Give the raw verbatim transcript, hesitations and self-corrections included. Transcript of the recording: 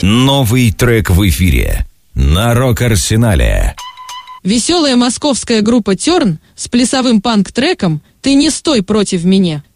Новый трек в эфире на Рок-Арсенале. Веселая московская группа Терн с плясовым панк-треком «Ты не стой против меня».